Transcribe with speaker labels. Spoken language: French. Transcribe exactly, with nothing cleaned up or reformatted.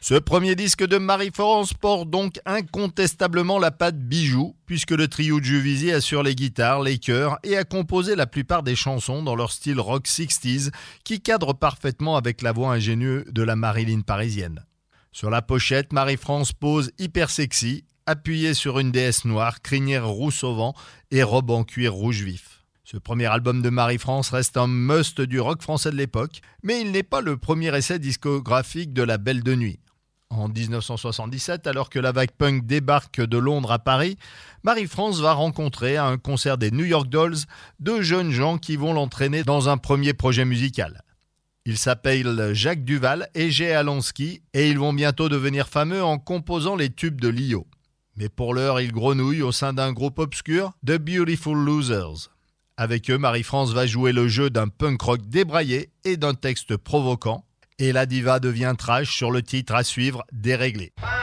Speaker 1: Ce premier disque de Marie-France porte donc incontestablement la patte bijou, puisque le trio de Juvisy assure les guitares, les chœurs et a composé la plupart des chansons dans leur style rock soixante, qui cadre parfaitement avec la voix ingénieuse de la Marilyn parisienne. Sur la pochette, Marie-France pose hyper sexy, appuyée sur une déesse noire, crinière rousse au vent et robe en cuir rouge vif. Ce premier album de Marie-France reste un must du rock français de l'époque, mais il n'est pas le premier essai discographique de la Belle de Nuit. En dix-neuf cent soixante-dix-sept, alors que la vague punk débarque de Londres à Paris, Marie-France va rencontrer à un concert des New York Dolls deux jeunes gens qui vont l'entraîner dans un premier projet musical. Ils s'appellent Jacques Duval et Jay Alansky et ils vont bientôt devenir fameux en composant les tubes de Lio. Mais pour l'heure, ils grenouillent au sein d'un groupe obscur, The Beautiful Losers. Avec eux, Marie-France va jouer le jeu d'un punk rock débraillé et d'un texte provoquant. Et la diva devient trash sur le titre à suivre, Déréglé.